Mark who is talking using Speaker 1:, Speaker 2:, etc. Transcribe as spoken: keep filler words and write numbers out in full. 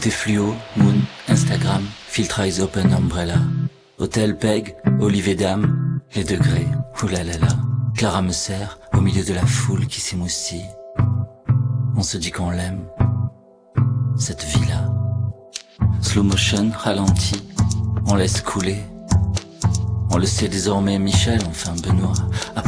Speaker 1: Tout est fluo, moon, Instagram, filtre eyes open umbrella. Hôtel Peg, Olive et Dame, les degrés, oulalala. Clara me serre au milieu de la foule qui s'émoustille. On se dit qu'on l'aime, cette vie-là. Slow motion, ralenti, on laisse couler. On le sait désormais, Michel, enfin Benoît.